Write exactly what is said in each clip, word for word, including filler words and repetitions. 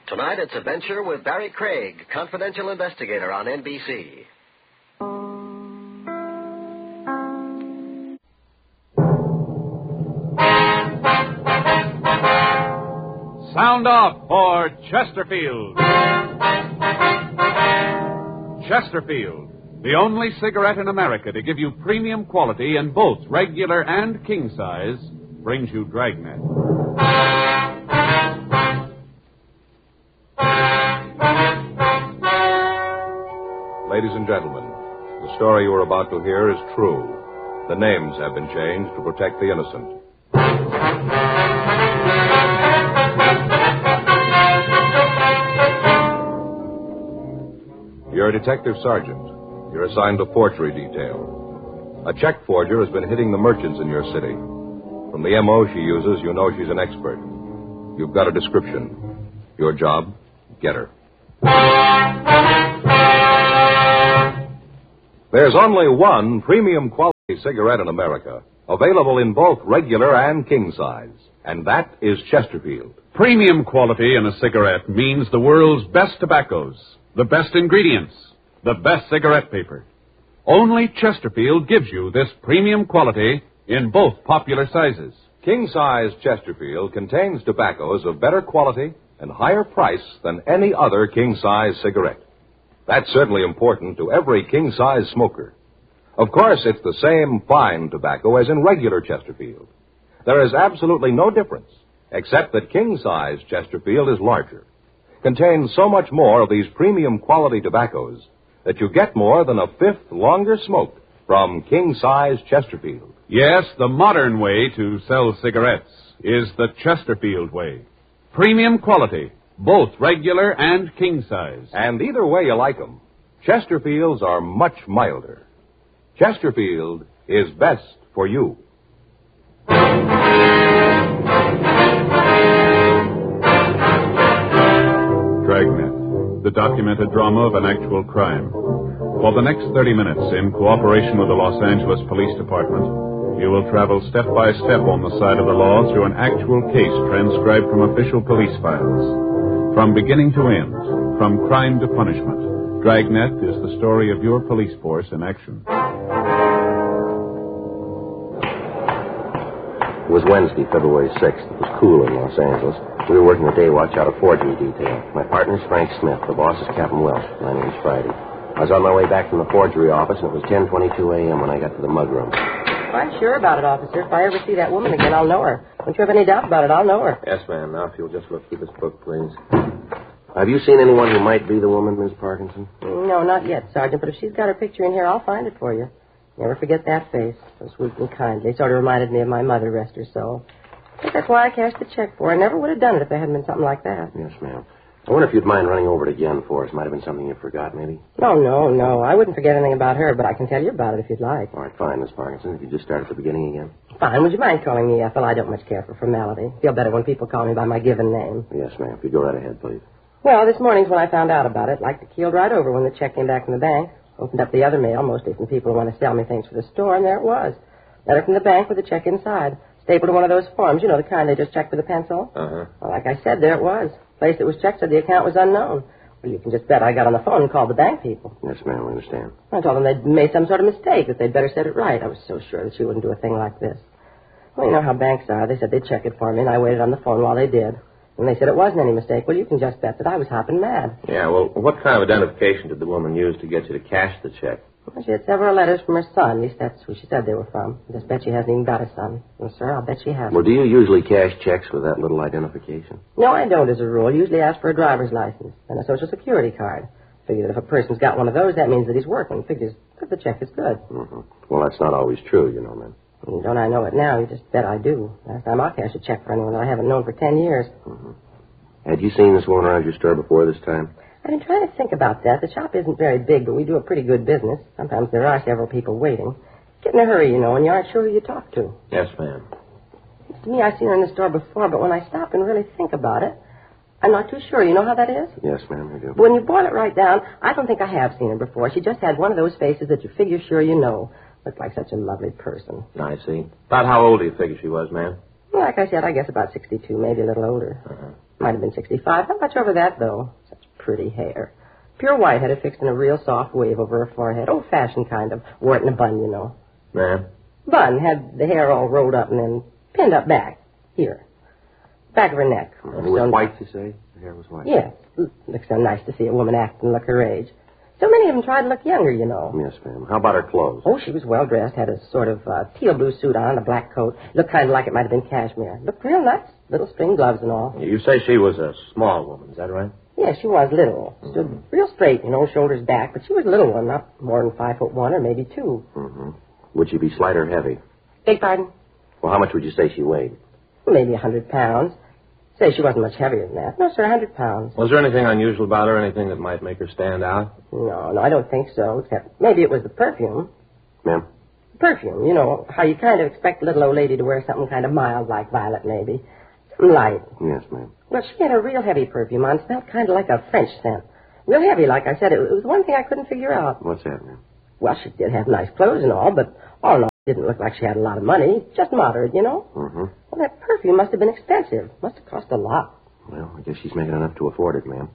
Tonight, it's Adventure with Barry Craig, confidential investigator on N B C. Sound off for Chesterfield. Chesterfield, the only cigarette in America to give you premium quality in both regular and king size, brings you Dragnet. Ladies and gentlemen, the story you are about to hear is true. The names have been changed to protect the innocent. You're a detective sergeant. You're assigned to forgery detail. A check forger has been hitting the merchants in your city. From the M O she uses, you know she's an expert. You've got a description. Your job, get her. There's only one premium quality cigarette in America, available in both regular and king size, and that is Chesterfield. Premium quality in a cigarette means the world's best tobaccos, the best ingredients, the best cigarette paper. Only Chesterfield gives you this premium quality in both popular sizes. King-size Chesterfield contains tobaccos of better quality and higher price than any other king-size cigarette. That's certainly important to every king-size smoker. Of course, it's the same fine tobacco as in regular Chesterfield. There is absolutely no difference, except that king-size Chesterfield is larger, contains so much more of these premium quality tobaccos that you get more than a fifth longer smoke from king-size Chesterfield. Yes, the modern way to sell cigarettes is the Chesterfield way. Premium quality, both regular and king size. And either way you like them, Chesterfields are much milder. Chesterfield is best for you. Dragnet, the documented drama of an actual crime. For the next thirty minutes, in cooperation with the Los Angeles Police Department, you will travel step by step on the side of the law through an actual case transcribed from official police files. From beginning to end, from crime to punishment, Dragnet is the story of your police force in action. It was Wednesday, February sixth. It was cool in Los Angeles. We were working the day watch out of forgery detail. My partner's Frank Smith. The boss is Captain Welsh. My name's Friday. I was on my way back from the forgery office, and it was ten twenty-two a.m. when I got to the mudroom. I'm sure about it, officer. If I ever see that woman again, I'll know her. Don't you have any doubt about it, I'll know her. Yes, ma'am. Now, if you'll just look through this book, please. Have you seen anyone who might be the woman, Miss Parkinson? No, not yet, Sergeant, but if she's got her picture in here, I'll find it for you. Never forget that face. So sweet and kind. They sort of reminded me of my mother, rest her soul. I think that's why I cashed the check for her. I never would have done it if there hadn't been something like that. Yes, ma'am. I wonder if you'd mind running over it again for us. Might have been something you forgot, maybe. No, no, no. I wouldn't forget anything about her, but I can tell you about it if you'd like. All right, fine, Miss Parkinson. If you just start at the beginning again. Fine. Would you mind calling me Ethel? I don't much care for formality. Feel better when people call me by my given name. Yes, ma'am. If you go right ahead, please. Well, this morning's when I found out about it. Like to keeled right over when the check came back from the bank. Opened up the other mail, mostly from people who want to sell me things for the store, and there it was. Letter from the bank with a check inside. Stapled to one of those forms, you know, the kind they just check with a pencil. Uh-huh. Well, like I said, there it was. The place that was checked said the account was unknown. Well, you can just bet I got on the phone and called the bank people. Yes, ma'am, I understand. I told them they'd made some sort of mistake, that they'd better set it right. I was so sure that she wouldn't do a thing like this. Well, you know how banks are. They said they'd check it for me, and I waited on the phone while they did. And they said it wasn't any mistake. Well, you can just bet that I was hopping mad. Yeah, well, what kind of identification did the woman use to get you to cash the check? Well, she had several letters from her son. At least that's who she said they were from. I just bet she hasn't even got a son. Well, sir, I'll bet she hasn't. Well, do you usually cash checks with that little identification? No, I don't, as a rule. Usually ask for a driver's license and a Social Security card. Figure that if a person's got one of those, that means that he's working. Figures that the check is good. Mm-hmm. Well, that's not always true, you know, man. Well, don't I know it now? You just bet I do. Last time I'll cash a check for anyone that I haven't known for ten years. Mm-hmm. Had you seen this woman around your store before this time? I've been trying to think about that. The shop isn't very big, but we do a pretty good business. Sometimes there are several people waiting. Get in a hurry, you know, and you aren't sure who you talk to. Yes, ma'am. Seems to me I've seen her in the store before, but when I stop and really think about it, I'm not too sure. You know how that is? Yes, ma'am, I do. But when you boil it right down, I don't think I have seen her before. She just had one of those faces that you figure sure you know. Looked like such a lovely person. I see. About how old do you figure she was, ma'am? Well, like I said, I guess about sixty-two, maybe a little older. Uh-huh. Might have been sixty-five. Not much over that, though. Such pretty hair. Pure white, had it fixed in a real soft wave over her forehead. Old-fashioned kind of. Wore it in a bun, you know. Ma'am? Bun. Had the hair all rolled up and then pinned up back. Here. Back of her neck. It was so white, you say? The hair was white? Yeah. Looks so nice to see a woman act and look her age. So many of them tried to look younger, you know. Yes, ma'am. How about her clothes? Oh, she was well-dressed. Had a sort of uh, teal blue suit on, a black coat. Looked kind of like it might have been cashmere. Looked real nice. Little string gloves and all. You say she was a small woman, is that right? Yeah, she was little. Stood real straight, you know, shoulders back. But she was a little one, not more than five foot one or maybe two. Mm-hmm. Would she be slight or heavy? Beg pardon? Well, how much would you say she weighed? Maybe a hundred pounds. Say she wasn't much heavier than that. No, sir, a hundred pounds. Was there anything unusual about her, anything that might make her stand out? No, no, I don't think so, except maybe it was the perfume. Ma'am? Perfume, you know, how you kind of expect a little old lady to wear something kind of mild like violet, maybe. Something light. Yes, ma'am. Well, she had a real heavy perfume on, smelled kind of like a French scent. Real heavy, like I said. It was one thing I couldn't figure out. What's that, ma'am? Well, she did have nice clothes and all, but all in all, it didn't look like she had a lot of money. Just moderate, you know? Mm-hmm. Well, that perfume must have been expensive. Must have cost a lot. Well, I guess she's making enough to afford it, ma'am.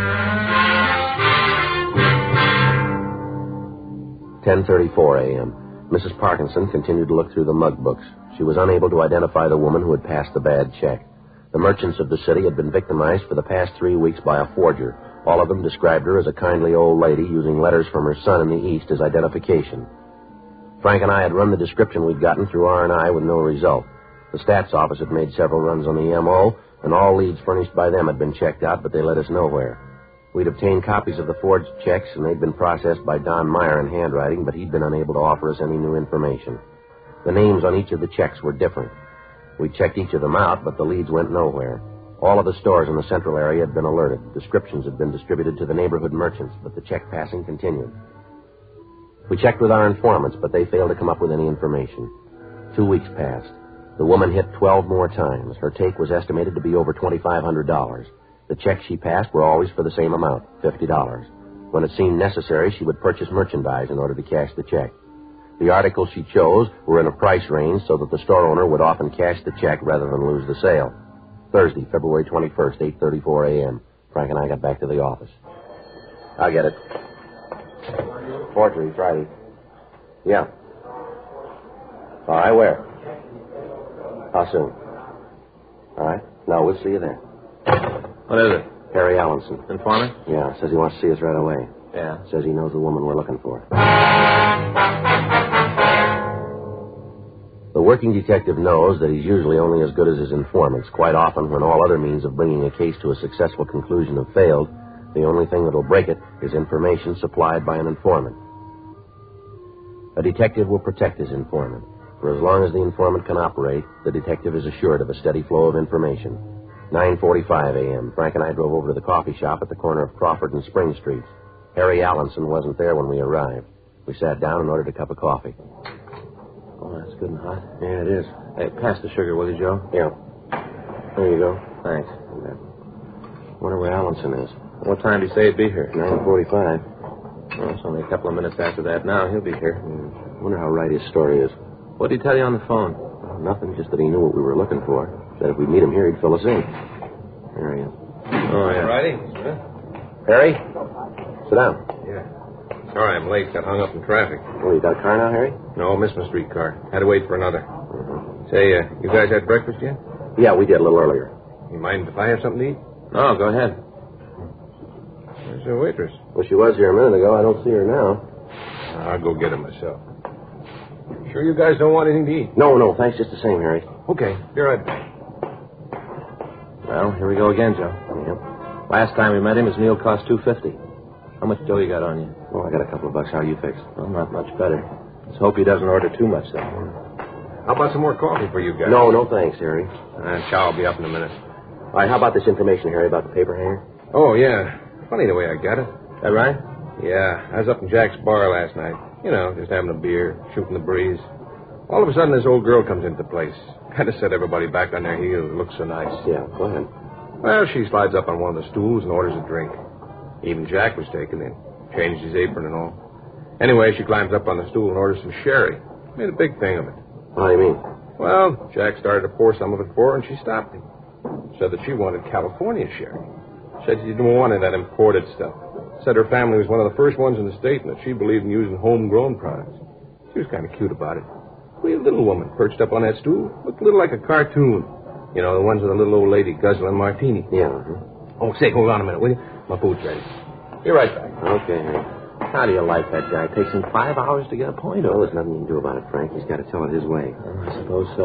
ten thirty-four a.m. Missus Parkinson continued to look through the mug books. She was unable to identify the woman who had passed the bad check. The merchants of the city had been victimized for the past three weeks by a forger. All of them described her as a kindly old lady using letters from her son in the East as identification. Frank and I had run the description we'd gotten through R and I with no result. The stats office had made several runs on the M O, and all leads furnished by them had been checked out, but they led us nowhere. We'd obtained copies of the forged checks, and they'd been processed by Don Meyer in handwriting, but he'd been unable to offer us any new information. The names on each of the checks were different. We checked each of them out, but the leads went nowhere. All of the stores in the central area had been alerted. Descriptions had been distributed to the neighborhood merchants, but the check passing continued. We checked with our informants, but they failed to come up with any information. Two weeks passed. The woman hit twelve more times. Her take was estimated to be over twenty-five hundred dollars. The checks she passed were always for the same amount, fifty dollars. When it seemed necessary, she would purchase merchandise in order to cash the check. The articles she chose were in a price range so that the store owner would often cash the check rather than lose the sale. Thursday, February twenty-first, eight thirty-four a.m. Frank and I got back to the office. I'll get it. Forgery, Friday. Yeah. All right, where? How soon? All right. No, we'll see you there. What is it? Harry Allenson. Informant? Yeah, says he wants to see us right away. Yeah. Says he knows the woman we're looking for. The working detective knows that he's usually only as good as his informants. Quite often, when all other means of bringing a case to a successful conclusion have failed, the only thing that'll break it is information supplied by an informant. A detective will protect his informant. For as long as the informant can operate, the detective is assured of a steady flow of information. nine forty-five a.m. Frank and I drove over to the coffee shop at the corner of Crawford and Spring Streets. Harry Allenson wasn't there when we arrived. We sat down and ordered a cup of coffee. Oh, that's good and hot. Yeah, it is. Hey, pass the sugar, will you, Joe? Yeah. There you go. Thanks. Wonder where Allenson is. What time did he say he'd be here? nine forty-five. Well, it's only a couple of minutes after that now. He'll be here. Hmm. Wonder how right his story is. What did he tell you on the phone? Oh, nothing, just that he knew what we were looking for. Said if we'd meet him here, he'd fill us in. There he is. Oh, yeah. Righty. Harry? Sit down. Yeah. Sorry I'm late. Got hung up in traffic. Oh, you got a car now, Harry? No, missed my streetcar. Had to wait for another. Mm-hmm. Say, uh, you guys had breakfast yet? Yeah, we did a little earlier. You mind if I have something to eat? No, go ahead. Where's the waitress? Well, she was here a minute ago. I don't see her now. I'll go get her myself. Sure you guys don't want anything to eat? No, no, thanks just the same, Harry. Okay, be right back. Well, here we go again, Joe. Yep. Last time we met him, his meal cost two fifty. How much dough you got on you? Well, I got a couple of bucks. How are you fixed? Well, not much better. Let's hope he doesn't order too much, though. How about some more coffee for you guys? No, no thanks, Harry. Uh, chow will be up in a minute. All right, how about this information, Harry, about the paper hanger? Oh, yeah. Funny the way I got it. That right? Yeah, I was up in Jack's bar last night. You know, just having a beer, shooting the breeze. All of a sudden, this old girl comes into the place. Had to set everybody back on their heels. It looks so nice. Yeah, go ahead. Well, she slides up on one of the stools and orders a drink. Even Jack was taken in. Changed his apron and all. Anyway, she climbs up on the stool and orders some sherry. Made a big thing of it. How do you mean? Well, Jack started to pour some of it for her, and she stopped him. said that she wanted California sherry. Said she didn't want any of that imported stuff. Said her family was one of the first ones in the state and that she believed in using homegrown products. She was kind of cute about it. Real little woman perched up on that stool. Looked a little like a cartoon. You know, the ones with the little old lady guzzling martini. Yeah. Uh-huh. Oh, say, hold on a minute, will you? My food's ready. Be right back. Okay, Harry. How do you like that guy? It takes him five hours to get a point Well, over. there's nothing you can do about it, Frank. He's got to tell it his way. Oh, I suppose so.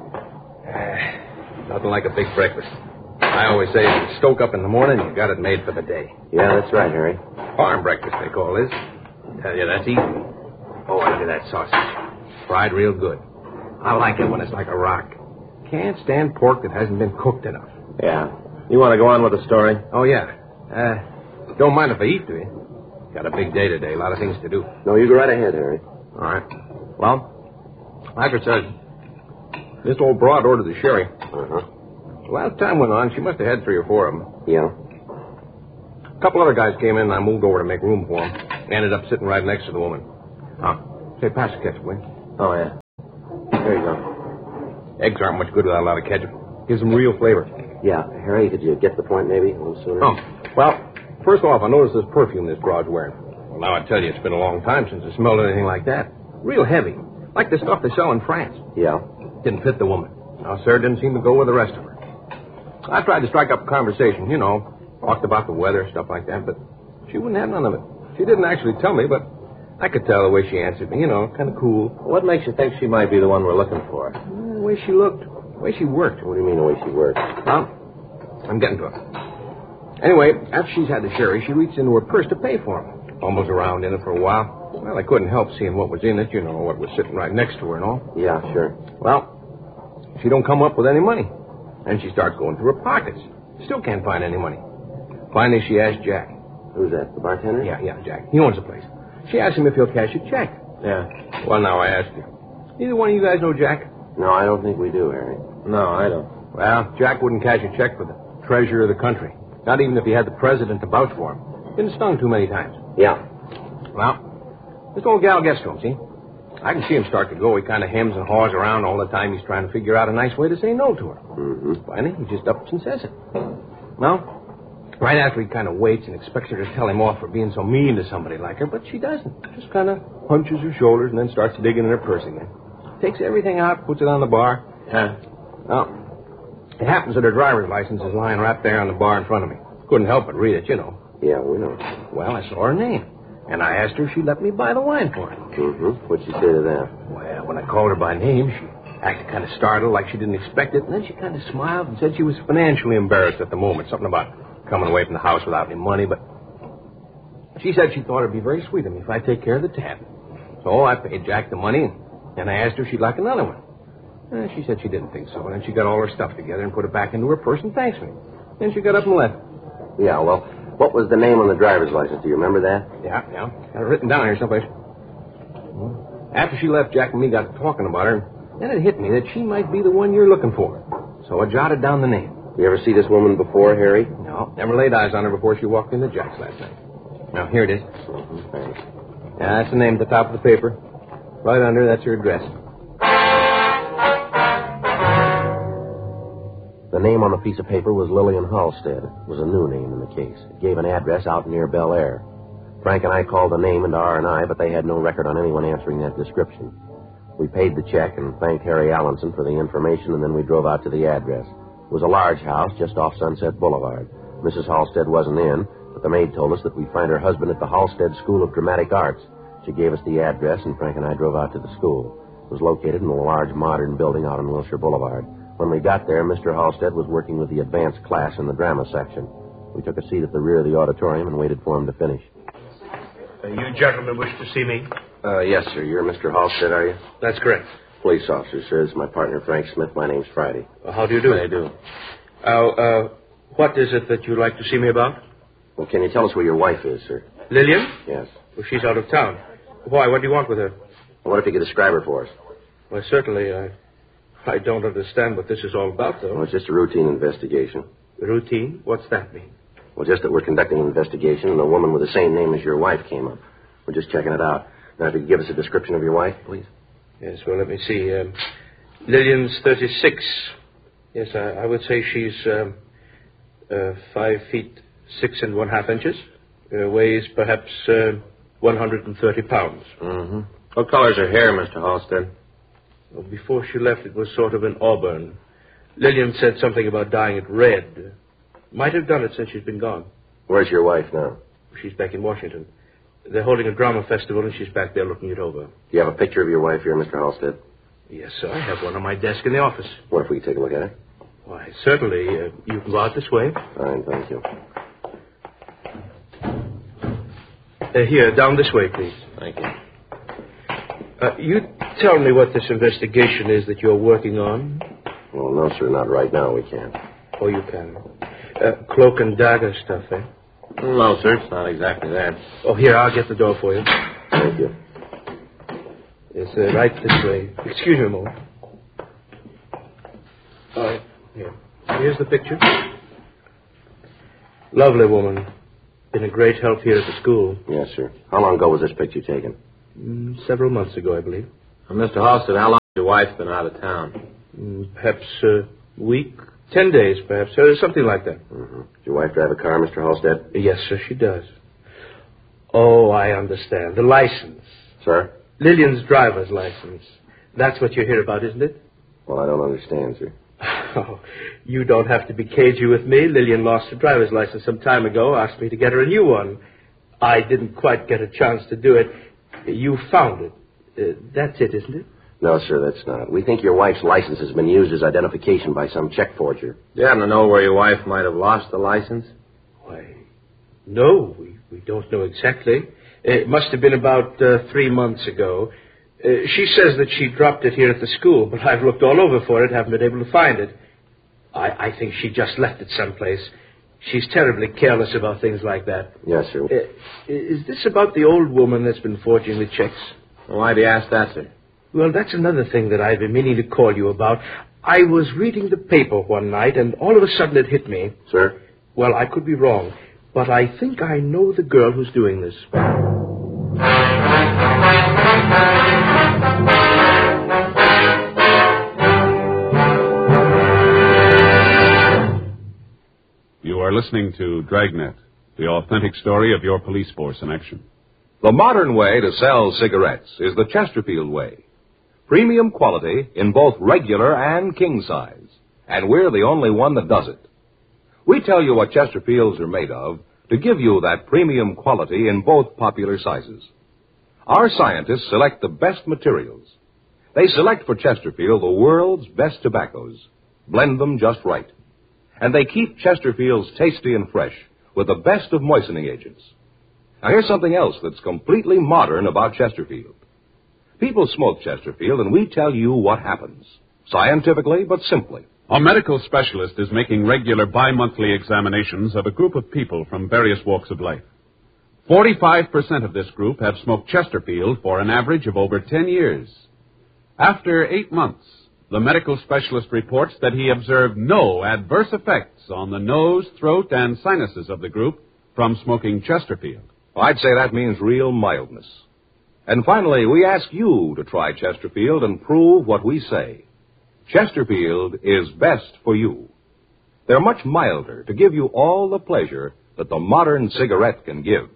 Nothing like a big breakfast. I always say, if you stoke up in the morning, you got it made for the day. Yeah, that's right, Harry. Farm breakfast, they call this. Tell you, that's easy. Oh, look at that sausage. Fried real good. I like it when it's like a rock. Can't stand pork that hasn't been cooked enough. Yeah. You want to go on with the story? Oh, yeah. Uh, don't mind if I eat, do you? Got a big day today, a lot of things to do. No, you go right ahead, Harry. All right. Well, like I said, this old broad ordered the sherry. Uh-huh. Well, as time went on, she must have had three or four of them. Yeah? A couple other guys came in, and I moved over to make room for them. Ended up sitting right next to the woman. Oh, say, pass the ketchup, will you? Oh, yeah. There you go. Eggs aren't much good without a lot of ketchup. Gives them real flavor. Yeah, Harry, could you get to the point maybe a little sooner? Oh, well, first off, I noticed this perfume this broad's wearing. Well, now I tell you, it's been a long time since I smelled anything like that. Real heavy. Like the stuff they sell in France. Yeah? Didn't fit the woman. No, sir, didn't seem to go with the rest of her. I tried to strike up a conversation, you know, talked about the weather, stuff like that, but she wouldn't have none of it. She didn't actually tell me, but I could tell the way she answered me, you know, kind of cool. What makes you think she might be the one we're looking for? The way she looked, the way she worked. What do you mean the way she works? Well, I'm getting to it. Anyway, after she's had the sherry, she reached into her purse to pay for it. Fumbles around in it for a while. Well, I couldn't help seeing what was in it, you know, what was sitting right next to her and all. Yeah, sure. Well, she don't come up with any money. And she starts going through her pockets. Still can't find any money. Finally, she asked Jack. Who's that, the bartender? Yeah, yeah, Jack. He owns the place. She asked him if he'll cash a check. Yeah. Well, now I asked you. Either one of you guys know Jack? No, I don't think we do, Harry. No, I don't. Well, Jack wouldn't cash a check for the treasurer of the country. Not even if he had the president to vouch for him. Been stung too many times. Yeah. Well, this old gal gets to him, see? I can see him start to go. He kind of hems and haws around all the time. He's trying to figure out a nice way to say no to her. Mm-hmm. Finally, he just ups and says it. Well, right after he kind of waits and expects her to tell him off for being so mean to somebody like her, but she doesn't. Just kind of hunches her shoulders and then starts digging in her purse again. Takes everything out, puts it on the bar. Huh? Well, it happens that her driver's license is lying right there on the bar in front of me. Couldn't help but read it, you know. Yeah, we know. Well, I saw her name. And I asked her if she'd let me buy the wine for her. Mm-hmm. What'd she say to that? Well, when I called her by name, she acted kind of startled, like she didn't expect it. And then she kind of smiled and said she was financially embarrassed at the moment. Something about coming away from the house without any money. But she said she thought it'd be very sweet of me if I'd take care of the tab. So I paid Jack the money, and I asked her if she'd like another one. And she said she didn't think so. And then she got all her stuff together and put it back into her purse and thanked me. Then she got up and left. Yeah, well, what was the name on the driver's license? Do you remember that? Yeah, yeah. Got it written down here someplace. After she left, Jack and me got to talking about her, then it hit me that she might be the one you're looking for. So I jotted down the name. You ever see this woman before, Harry? No, never laid eyes on her before she walked into Jack's last night. Now, here it is. Mm-hmm, thanks. Yeah, that's the name at the top of the paper. Right under, that's her address. The name on the piece of paper was Lillian Halstead. It was a new name in the case. It gave an address out near Bel Air. Frank and I called the name into R and I, but they had no record on anyone answering that description. We paid the check and thanked Harry Allenson for the information, and then we drove out to the address. It was a large house just off Sunset Boulevard. Missus Halstead wasn't in, but the maid told us that we'd find her husband at the Halstead School of Dramatic Arts. She gave us the address, and Frank and I drove out to the school. It was located in a large modern building out on Wilshire Boulevard. When we got there, Mister Halstead was working with the advanced class in the drama section. We took a seat at the rear of the auditorium and waited for him to finish. Uh, you gentlemen wish to see me? Uh, yes, sir. You're Mister Halstead, are you? That's correct. Police officer, sir. This is my partner, Frank Smith. My name's Friday. Well, how do you do? I do. Uh, uh, what is it that you'd like to see me about? Well, can you tell us where your wife is, sir? Lillian? Yes. Well, she's out of town. Why? What do you want with her? Well, what if you could describe her for us? Well, certainly, I, I don't understand what this is all about, though. Well, it's just a routine investigation. Routine? What's that mean? Well, just that we're conducting an investigation and a woman with the same name as your wife came up. We're just checking it out. Now, if you could give us a description of your wife, please. Yes, well, let me see. Um, Lillian's thirty-six. Yes, I, I would say she's um, uh, five feet six and one half inches. Uh, weighs perhaps uh, one hundred thirty pounds. Mm-hmm. What color's her hair, Mister Halstead? Well, before she left, it was sort of an auburn. Lillian said something about dyeing it red. Might have done it since she's been gone. Where's your wife now? She's back in Washington. They're holding a drama festival, and she's back there looking it over. Do you have a picture of your wife here, Mister Halstead? Yes, sir. I have one on my desk in the office. What if we take a look at it? Why, certainly. Uh, you can go out this way. Fine, thank you. Uh, here, down this way, please. Thank you. Uh, you tell me what this investigation is that you're working on. Well, no, sir, not right now. We can't. Oh, you can. Uh, cloak and dagger stuff, eh? No, sir, it's not exactly that. Oh, here, I'll get the door for you. Thank you. It's uh, right this way. Excuse me a moment. All right, here. Here's the picture. Lovely woman. Been a great help here at the school. Yes, sir. How long ago was this picture taken? Mm, several months ago, I believe. Well, Mister Halstead, how long has your wife been out of town? Mm, perhaps a week, ten days, perhaps, uh, something like that. Mm-hmm. Did your wife drive a car, Mister Halstead? Yes, sir, she does. Oh, I understand. The license. Sir? Lillian's driver's license. That's what you're here about, isn't it? Well, I don't understand, sir. Oh, you don't have to be cagey with me. Lillian lost her driver's license some time ago, asked me to get her a new one. I didn't quite get a chance to do it. You found it. Uh, that's it, isn't it? No, sir, that's not. We think your wife's license has been used as identification by some check forger. Do you happen to know where your wife might have lost the license? Why, no, we, we don't know exactly. It must have been about uh, three months ago. Uh, she says that she dropped it here at the school, but I've looked all over for it, haven't been able to find it. I, I think she just left it someplace. She's terribly careless about things like that. Yes, sir. Uh, is this about the old woman that's been forging the checks? Well, why do you ask that, sir? Well, that's another thing that I've been meaning to call you about. I was reading the paper one night, and all of a sudden it hit me. Sir? Well, I could be wrong, but I think I know the girl who's doing this. You are listening to Dragnet, the authentic story of your police force in action. The modern way to sell cigarettes is the Chesterfield way. Premium quality in both regular and king size. And we're the only one that does it. We tell you what Chesterfields are made of to give you that premium quality in both popular sizes. Our scientists select the best materials. They select for Chesterfield the world's best tobaccos, blend them just right. And they keep Chesterfields tasty and fresh with the best of moistening agents. Now, here's something else that's completely modern about Chesterfield. People smoke Chesterfield, and we tell you what happens. Scientifically, but simply. A medical specialist is making regular bi-monthly examinations of a group of people from various walks of life. forty-five percent of this group have smoked Chesterfield for an average of over ten years. After eight months, the medical specialist reports that he observed no adverse effects on the nose, throat, and sinuses of the group from smoking Chesterfield. I'd say that means real mildness. And finally, we ask you to try Chesterfield and prove what we say. Chesterfield is best for you. They're much milder to give you all the pleasure that the modern cigarette can give.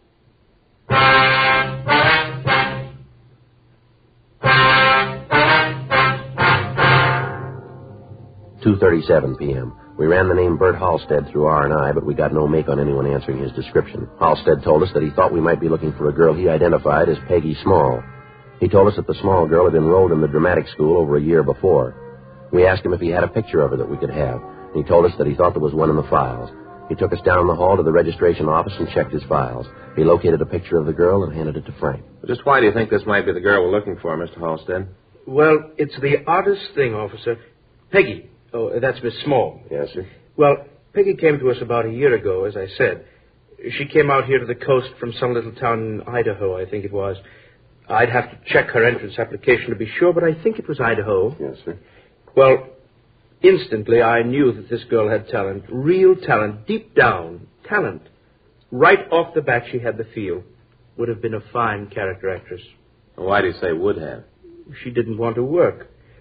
two thirty-seven p.m. We ran the name Bert Halstead through R and I, but we got no make on anyone answering his description. Halstead told us that he thought we might be looking for a girl he identified as Peggy Small. He told us that the Small girl had enrolled in the dramatic school over a year before. We asked him if he had a picture of her that we could have, and he told us that he thought there was one in the files. He took us down the hall to the registration office and checked his files. He located a picture of the girl and handed it to Frank. Just why do you think this might be the girl we're looking for, Mister Halstead? Well, it's the oddest thing, officer. Peggy. Oh, that's Miss Small. Yes, sir. Well, Peggy came to us about a year ago, as I said. She came out here to the coast from some little town in Idaho, I think it was. I'd have to check her entrance application to be sure, but I think it was Idaho. Yes, sir. Well, instantly I knew that this girl had talent, real talent, deep down, talent. Right off the bat she had the feel. Would have been a fine character actress. Well, why do you say would have? She didn't want to work.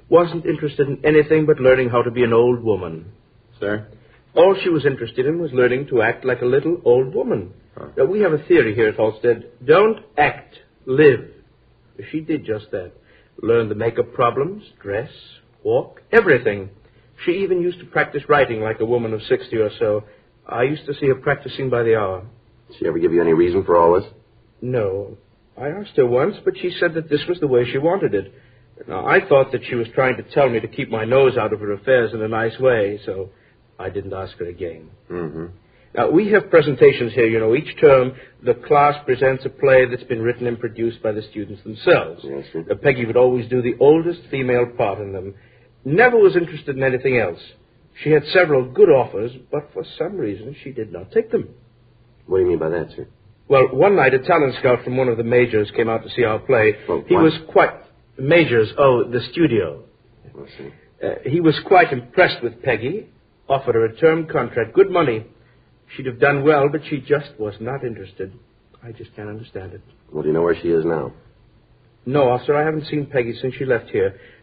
wasn't interested in anything but learning how to be an old woman. Sir? All she was interested in was learning to act like a little old woman. Huh. Now, we have a theory here at Halstead. Don't act, live. She did just that. Learned the makeup problems, dress, walk, everything. She even used to practice writing like a woman of sixty or so. I used to see her practicing by the hour. Did she ever give you any reason for all this? No. I asked her once, but she said that this was the way she wanted it. Now, I thought that she was trying to tell me to keep my nose out of her affairs in a nice way, so I didn't ask her again. Mm-hmm. Now, we have presentations here, you know. Each term, the class presents a play that's been written and produced by the students themselves. Yes, sir. Uh, Peggy would always do the oldest female part in them. Never was interested in anything else. She had several good offers, but for some reason she did not take them. What do you mean by that, sir? Well, one night a talent scout from one of the majors came out to see our play. Well, he what? was quite... Majors, oh, the studio. Let's see. Uh, he was quite impressed with Peggy, offered her a term contract, good money. She'd have done well, but she just was not interested. I just can't understand it. Well, do you know where she is now? No, officer, I haven't seen Peggy since she left here.